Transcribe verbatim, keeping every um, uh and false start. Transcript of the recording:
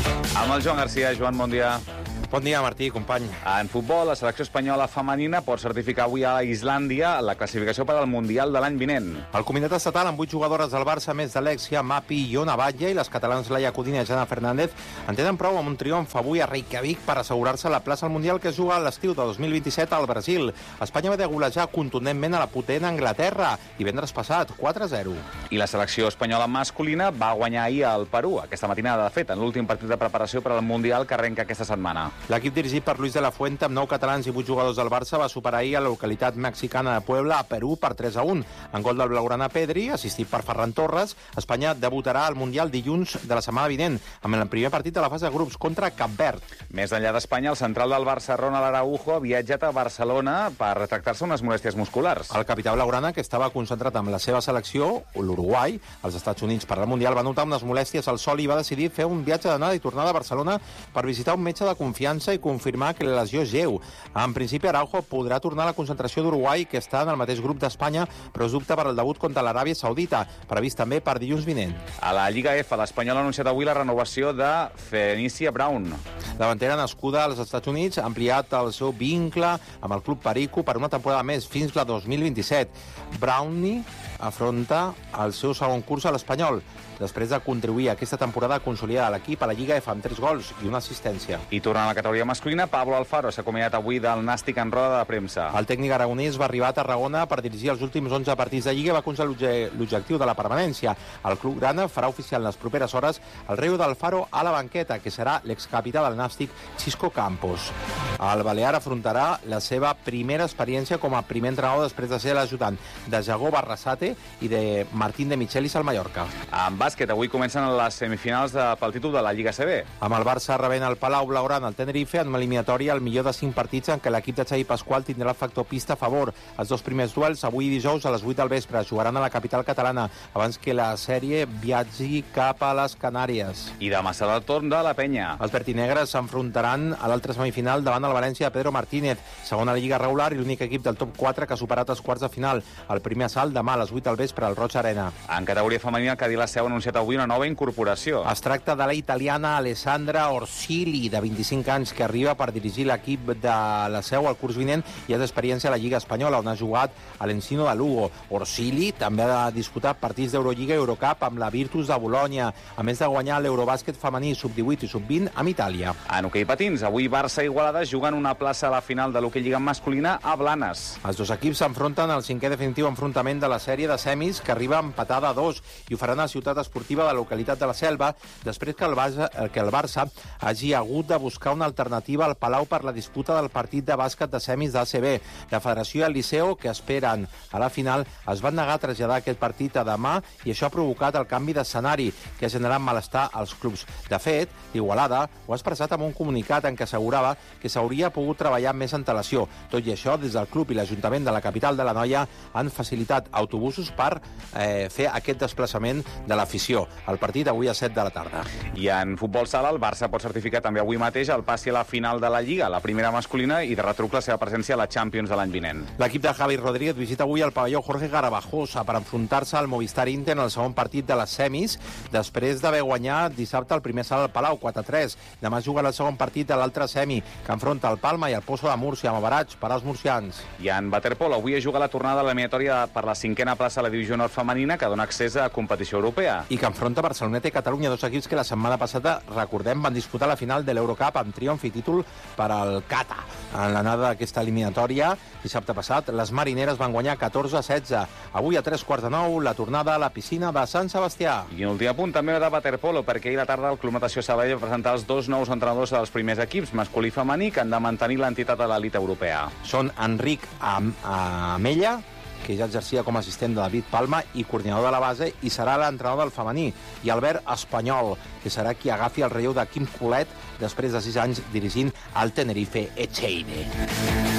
Amb el Joan Garcia. Joan, bon dia. Bon dia, Martí, company. En futbol, la selecció espanyola femenina pot certificar avui a Islàndia la classificació per al Mundial de l'any vinent. El comitat estatal, amb vuit jugadores del Barça, més d'Alexia, Mapi i Iona Batlle, i les catalanes Laia Codina i Jana Fernández, en tenen prou amb un triomf avui a Reykjavik per assegurar-se la plaça al Mundial que es juga a l'estiu de dos mil vint-i-set al Brasil. Espanya va de golejar contundentment a la potent Anglaterra, divendres passat, quatre a zero. I la selecció espanyola masculina va guanyar ahir al Perú, aquesta matinada, de fet, en l'últim partit de preparació per al Mundial que arrenca aquesta setmana. L'equip dirigit per Luis de la Fuente, amb nou catalans i vuit jugadors del Barça, va superar ahir a la localitat mexicana de Puebla a Perú per tres a un. En gol del blaugrana Pedri, assistit per Ferran Torres, Espanya debutarà al Mundial dilluns de la setmana vinent, amb el primer partit de la fase de grups contra Cap Verd. Més enllà d'Espanya, el central del Barça, Ronald Araujo, ha viatjat a Barcelona per tractar-se unes molèsties musculars. El capità blaugrana, que estava concentrat amb la seva selecció, l'Uruguai, als Estats Units per al Mundial, va notar unes molèsties al sol i va decidir fer un viatge d'anada i tornada a Barcelona per visitar un metge de confiança i confirmar que la lesió és lleu. En principi, Araujo podrà tornar a la concentració d'Uruguai, que està en el mateix grup d'Espanya, però es dubta per al debut contra l'Aràbia Saudita, previst també per dilluns vinent. A la Lliga F, l'Espanyol ha anunciat avui la renovació de Fenicia Brown. La davantera nascuda als Estats Units ha ampliat el seu vincle amb el club Perico per una temporada més, fins la dos mil vint-i-set. Brownie afronta el seu segon curs a l'Espanyol, després de contribuir aquesta temporada a consolidar l'equip a la Lliga F amb tres gols i una assistència. I tornant a la categoria masculina, Pablo Alfaro s'ha acomiadat avui del Nàstic en roda de premsa. El tècnic aragonès va arribar a Tarragona per dirigir els últims onze partits de Lliga i va aconseguir l'objectiu de la permanència. El club grana farà oficial en les properes hores el reu d'Alfaro a la banqueta, que serà l'excapità del Nàstic, Xisco Campos. El Balear afrontarà la seva primera experiència com a primer entrenador després de ser l'ajudant de Jagó Barrasate i de Martín de Michelis al Mallorca. En bàsquet, avui comencen les semifinals de, pel títol de la Lliga A C B. Amb el Barça rebent el Palau Blaugrana al Tenerife en una eliminatòria al millor de cinc partits en què l'equip de Xavi Pasqual tindrà el factor pista a favor. Els dos primers duels, avui dijous a les vuit del vespre, jugaran a la capital catalana abans que la sèrie viatgi cap a les Canàries. I demà serà el torn de la Penya. Els vertinegres s'enfrontaran a l'altra semifinal davant el València de Pedro Martínez, segona Lliga regular i l'únic equip del top quatre que ha superat els quarts de final. El primer assalt demà a les vuit del vespre al Roig Arena. En categoria femenina, el Cadí la Seu ha anunciat avui una nova incorporació. Es tracta de la italiana Alessandra Orsili, de vint-i-cinc anys, que arriba per dirigir l'equip de la Seu al curs vinent i és d'experiència a la Lliga Espanyola, on ha jugat a l'Encino de Lugo. Orsili també ha disputat partits d'Eurolliga i Eurocup amb la Virtus de Bologna, a més de guanyar l'Eurobàsquet femení sub divuit i sub vint amb Itàlia. En hoquei patins, avui Barça i Igualada juguen una plaça a la final de l'hoquei Lliga masculina a Blanes. Els dos equips s'enfronten al cinquè definitiu enfrontament de la sèrie de semis, que arriba empatada a dos, i ho faran a la ciutat esportiva de la localitat de la Selva, després que el, Barça, que el Barça hagi hagut de buscar una alternativa al Palau per la disputa del partit de bàsquet de semis d'A C B. La Federació i el Liceo, que esperen a la final, es van negar a traslladar aquest partit a demà i això ha provocat el canvi d'escenari, que ha generat malestar als clubs. De fet, l'Igualada ho ha expressat amb un comunicat en què assegurava que s'hauria pogut treballar amb més antelació. Tot i això, des del club i l'Ajuntament de la capital de la Noia han facilitat autobusos per eh, fer aquest desplaçament de l'afició. El partit avui a set de la tarda. I en futbol sala, el Barça pot certificar també avui mateix el passi a la final de la Lliga, la primera masculina, i de retruc la seva presència a la Champions de l'any vinent. L'equip de Javi Rodríguez visita avui el pavelló Jorge Garabajosa per enfrontar-se al Movistar Inter en el segon partit de les semis, després d'haver guanyat dissabte el primer salt al Palau, quatre a tres. Demà jugarà el segon partit de l'altre semi, que enfronta el Palma i el Pozo de Múrcia, amb average per als murcians. I en waterpolo, avui es juga la tornada de l'eliminatòria per la cinquena plaça a la divisió nord femenina, que dona accés a competició europea. I que enfronta Barceloneta i Catalunya, dos equips que la setmana passada, recordem, van disputar la final de l'Eurocup amb triomf i títol per al Cata. En l'anada d'aquesta eliminatòria, dissabte passat, les marineres van guanyar catorze a setze. Avui a tres quarts de nou, la tornada a la piscina de Sant Sebastià. I un últim apunt també de waterpolo, perquè ahir a la tarda el Club Natació Sabadell va presentar els dos nous entrenadors dels primers equips, masculí i femení, que han de mantenir l'entitat a l'elit europea. Són Enric Am Amella, que ja exercia com a assistent de David Palma i coordinador de la base, i serà l'entrenador del femení, i Albert Espanyol, que serà qui agafi el relleu de Quim Colet després de sis anys dirigint el Tenerife Echeide.